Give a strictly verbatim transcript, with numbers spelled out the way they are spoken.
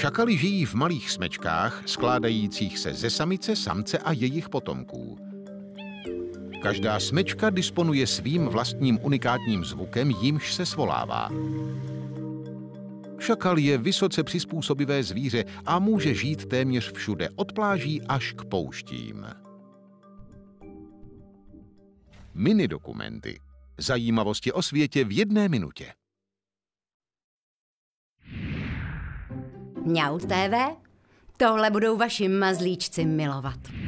Šakaly žijí v malých smečkách, skládajících se ze samice, samce a jejich potomků. Každá smečka disponuje svým vlastním unikátním zvukem, jímž se svolává. Šakal je vysoce přizpůsobivé zvíře a může žít téměř všude, od pláží až k pouštím. Minidokumenty. Zajímavosti o světě v jedné minutě. Mňau té vé, tohle budou vaši mazlíčci milovat.